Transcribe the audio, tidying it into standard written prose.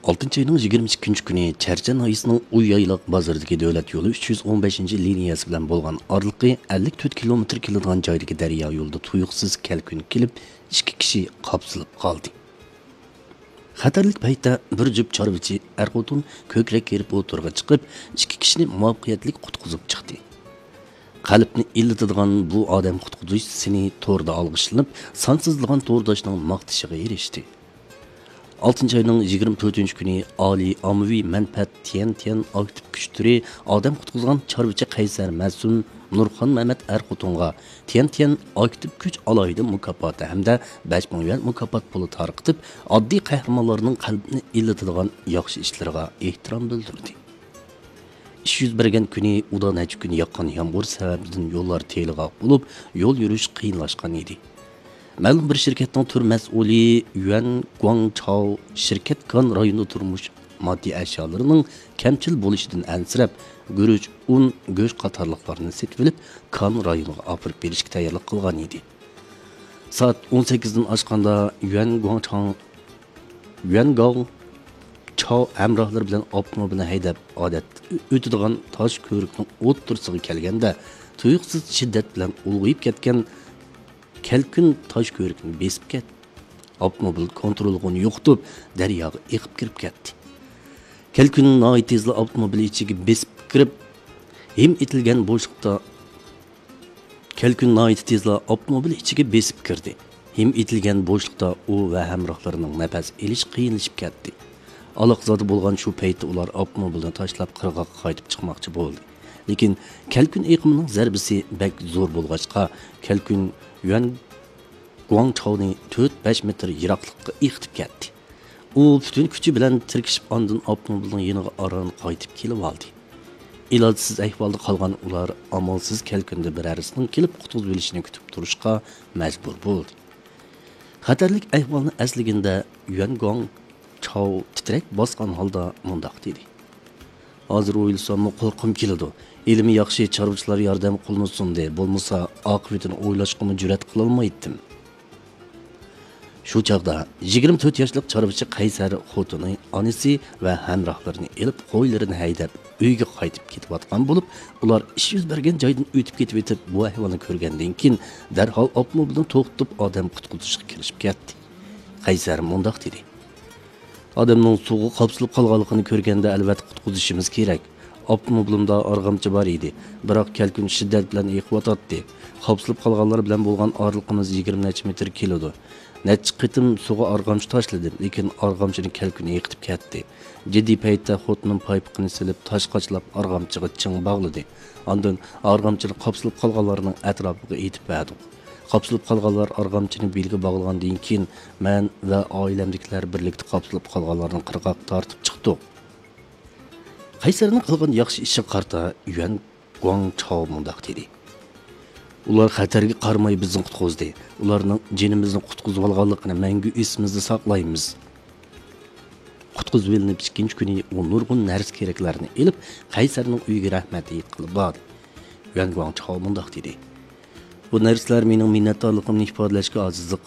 6 ayning 22 kuni Charchan ayisining Uyaylaq bozoridagi davlat yo'li 315-liniyasi bilan bo'lgan orliqi 54 kilometr keladigan joydagi daryo yo'lida tuyuqsiz kalkun kelib, 2 kishi qopsilib qoldi. Xatarlik paytda bir jup chorvachi er-xotin ko'krak kerib o'tirg'a chiqib, 2 kishini muvaffaqiyatli qutqizib chiqdi. Qalbni illatadigan bu odam qutqizish seni to'rda olg'ishlanib, sonsizlagan to'rdashning maqtishiga erishdi. 6 ayning 24 kuni Oliy ommaviy manfaat Tian aktiv kuch turi odam qutqizgan chorvachi Qaysar Mas'un Nurxon Mehmet er-xotinga Tian aktiv kuch alayida mukofoti hamda 5000 yuan mukofot puli tarqitib, oddiy qahramonlarning qalbini illatadigan yaxshi ishlariga ehtirom bildirdi. İş yüz bergen kuni uda necha kun yoqqan yomg'ir sababidan yo'llar teliqoq bo'lib, yo'l yurish qiyinlashgan edi. Ma'lum bir shirkatning tur mas'uli Yuan Guangchao shirkat kon rayonida turmush moddiy ashyolarining kamchil bo'lishidan ansirab, guruch, un, go'sht qatorliqlarini setib olib, kon rayoniga olib berishga tayyorlik qilgan edi. Soat 18 dan oshganda Yuan Chao hamrohlar bilan avtomobilni haydab odat o'tadigan tosh ko'rikning o'ttirsiga kelganda tuyuqsiz shiddat bilan ulg'ayib ketgan kalkun tosh ko'rikni besib ketdi. Avtomobil kontrolini yo'qotib, daryoga eqib kirib ketdi. Kalkun tezla avtomobil ichiga besib kirib, hem etilgan bo'shliqda kirdi. Hem etilgan bo'shliqda u va hamrohlarining nafas elish qiyinlashib ketdi. Alaqzada bo'lgan shu paytda ular avtomobilni tashlab qirg'oqqa qaytib chiqmoqchi bo'ldi. Lekin kalkun iqimining zarbisi bak zo'r bo'lg'achqa, kalkun Yuan Guangchao'ni 4-5 metr yiroqlikka yiqitib ketdi. U butun kuchi bilan tirkishib ondan avtomobilning yoniga aran qaytib kelib oldi. Ilojsiz ahvolda qolgan ular amalsiz kalkunda birarisining kelib qutqizib olishini kutib turishga majbur bo'ldi. Xatarlik ahvolni asligida Yuan Chao titrek bosgan holda mundaq dedi. Hozir o'ylasam qo'rqim keladi. Ilmi yaxshi chorvachilar yordam qilinsin de, bo'lmasa oqibatini o'ylashga jur'at qila olmaydim. Shu chaqda 24 yoshlik chorvachi Qaysar xotini, onasi va hamrohlarini elib qo'ylarini haydab uyga qaytib ketayotgan bo'lib, ular ish yuz bergan joydan o'tib ketib bu ahvolni ko'rgandan keyin darhol avtomobilni to'xtatib odam qutqizishga kirishib ketdi. Qaysar mundaq dedi. Adamның suğu qapsılıb qalğanlığını görgəndə əlbəttə qutquzishimiz kerak. Avtomobilimda arğamçı var idi. Biroq kalkun shiddat bilan yiqib qapsılıb qalğanlar bilan bo'lgan orliqimiz 20 necha metr keladi. Necha qitim suvga arg'amchi tashladim, lekin arg'amchini kalkun yiqitib ketdi. Jiddiy paytda xotinim paypiqini silib, tosh qachlab arg'amchiga ching bog'ladi. Ondan arg'amchini qapsılıb qalğanlarning atrofiga etib berdi. Qapsılıb qalğanlar arg'amchini belga bog'lagandan keyin men va oilamdagilar birlikda qapsılıb qalğanlarni qirg'oq tortib chiqdik. Qaysarning qilgan yaxshi ishi qarta Yuan Guangchao mundaq dedi. Ular xatarga qarmay bizni qutqizdi. Ularning jinimizni qutqizib olganligini mangu esimizda saqlaymiz. Qutqizib olinib ikkinchi kuni u nurg'un narsa keraklarni elib Qaysarning uyiga rahmat aytib bordi. Yuan Guangchao mundaq dedi. Bu narsalar mening minnatdorligimni ifodalashga ojizlik